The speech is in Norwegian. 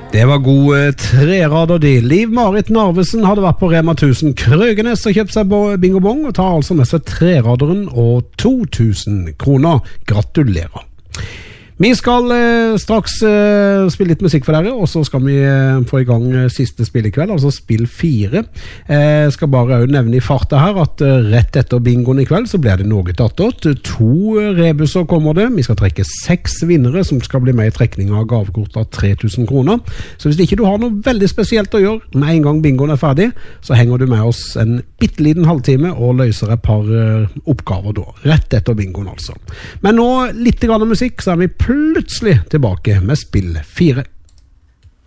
Det var gode trerader de. Liv-Marit Narvesen hadde vært på Rema 1000 Krøgenes og kjøpt seg bingo-bong og tar altså med seg treraderen og 2000 kroner. Gratulerer. Vi skal straks spille litt musikk for dere, og så skal vi få i gang siste spill i kveld, altså spill 4. Jeg skal bare nevne i farta her at rett etter bingoen i kveld så blir det noe tatt. 2 rebuser kommer det. Vi skal trekke 6 vinnere som skal bli med i trekning av gavekort av 3000 kroner. Så hvis ikke du har noe veldig spesielt å gjøre med en gang bingoen er ferdig, så henger du med oss en bitteliten halvtime og løser et par oppgaver da. Rett etter bingoen altså. Men nå litt grann musikk, så er vi plutselig tilbake med spill 4.